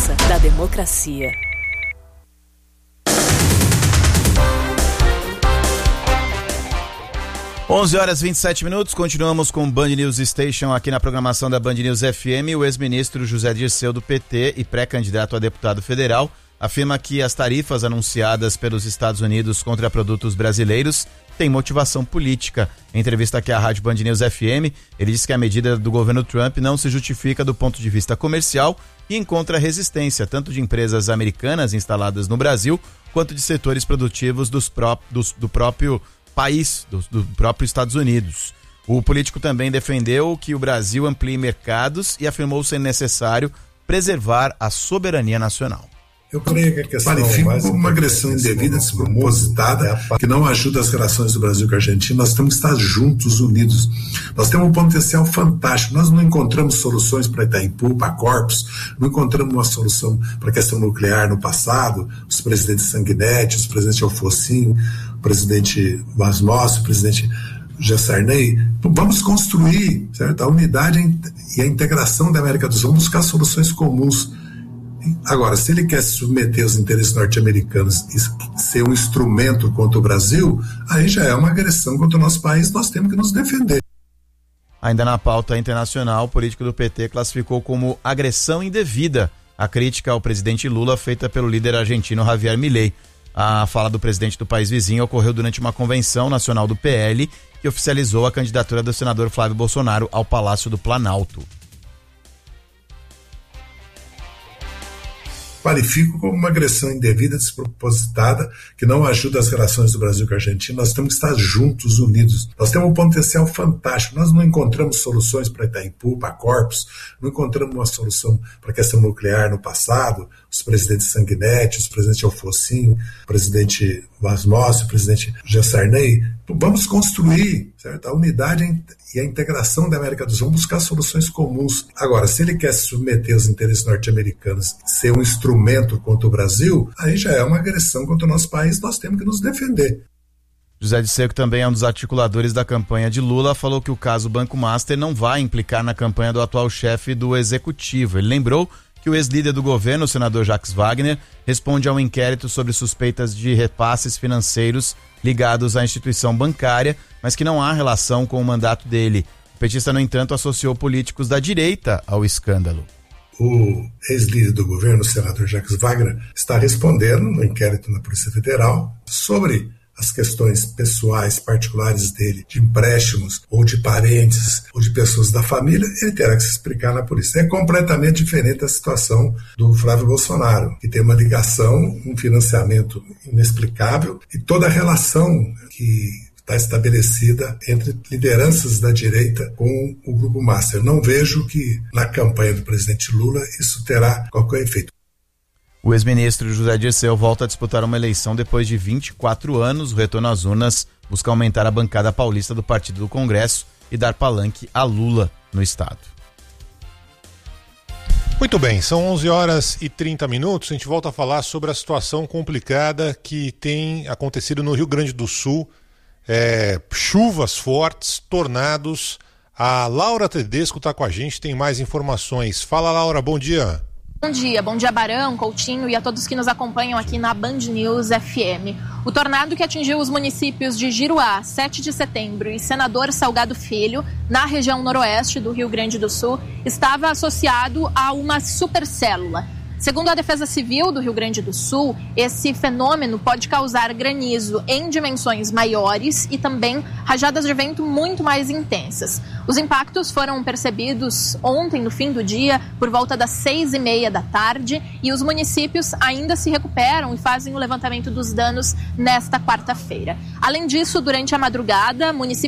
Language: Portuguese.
força da democracia. Onze horas 27 minutos, continuamos com o Band News Station aqui na programação da Band News FM. O ex-ministro José Dirceu do PT e pré-candidato a deputado federal afirma que as tarifas anunciadas pelos Estados Unidos contra produtos brasileiros têm motivação política. Em entrevista aqui à Rádio Band News FM, ele disse que a medida do governo Trump não se justifica do ponto de vista comercial e encontra resistência tanto de empresas americanas instaladas no Brasil quanto de setores produtivos do próprio país, do próprio Estados Unidos. O político também defendeu que o Brasil amplie mercados e afirmou ser necessário preservar a soberania nacional. Eu creio que a questão qualifico como uma agressão indevida, despropositada, que não ajuda as relações do Brasil com a Argentina. Nós temos que estar juntos, unidos. Nós temos um potencial fantástico. Nós não encontramos soluções para Itaipu, para Corpus, não encontramos uma solução para a questão nuclear no passado. Os presidentes Sanguinetti, os presidentes Alfocinho, o presidente Masmossi, o presidente Gessarney. Vamos construir, certo? A unidade e a integração da América do Sul. Vamos buscar soluções comuns. Agora, se ele quer submeter os interesses norte-americanos e ser um instrumento contra o Brasil, aí já é uma agressão contra o nosso país, nós temos que nos defender. Ainda na pauta internacional, o político do PT classificou como agressão indevida a crítica ao presidente Lula feita pelo líder argentino Javier Milei. A fala do presidente do país vizinho ocorreu durante uma convenção nacional do PL que oficializou a candidatura do senador Flávio Bolsonaro ao Palácio do Planalto. Qualifico como uma agressão indevida, despropositada, que não ajuda as relações do Brasil com a Argentina. Nós temos que estar juntos, unidos. Nós temos um potencial fantástico. Nós não encontramos soluções para Itaipu, para Corpus, não encontramos uma solução para a questão nuclear no passado. Os presidentes Sanguinetti, os presidentes Alfocinho, o presidente Masmossi, o presidente Gessarney. Vamos construir, certo? A unidade e a integração da América do Sul, vamos buscar soluções comuns. Agora, se ele quer submeter os interesses norte-americanos, ser um instrumento contra o Brasil, aí já é uma agressão contra o nosso país, nós temos que nos defender. José Dirceu, que também é um dos articuladores da campanha de Lula, falou que o caso Banco Master não vai implicar na campanha do atual chefe do executivo. Ele lembrou que o ex-líder do governo, o senador Jacques Wagner, responde a um inquérito sobre suspeitas de repasses financeiros ligados à instituição bancária, mas que não há relação com o mandato dele. O petista, no entanto, associou políticos da direita ao escândalo. O ex-líder do governo, o senador Jacques Wagner, está respondendo no inquérito na Polícia Federal sobre as questões pessoais, particulares dele, de empréstimos, ou de parentes, ou de pessoas da família. Ele terá que se explicar na polícia. É completamente diferente da situação do Flávio Bolsonaro, que tem uma ligação, um financiamento inexplicável, e toda a relação que está estabelecida entre lideranças da direita com o Grupo Master. Não vejo que na campanha do presidente Lula isso terá qualquer efeito. O ex-ministro José Dirceu volta a disputar uma eleição depois de 24 anos. O retorno às urnas busca aumentar a bancada paulista do Partido do Congresso e dar palanque a Lula no estado. Muito bem, são 11 horas e 30 minutos. A gente volta a falar sobre a situação complicada que tem acontecido no Rio Grande do Sul. Chuvas fortes, tornados. A Laura Tedesco está com a gente, tem mais informações. Fala, Laura, bom dia. Bom dia Barão, Coutinho e a todos que nos acompanham aqui na Band News FM. O tornado que atingiu os municípios de Giruá, 7 de setembro e Senador Salgado Filho, na região noroeste do Rio Grande do Sul, estava associado a uma supercélula. Segundo a Defesa Civil do Rio Grande do Sul, esse fenômeno pode causar granizo em dimensões maiores e também rajadas de vento muito mais intensas. Os impactos foram percebidos ontem, no fim do dia, por volta das 6h30 da tarde, e os municípios ainda se recuperam e fazem o levantamento dos danos nesta quarta-feira. Além disso, durante a madrugada, municípios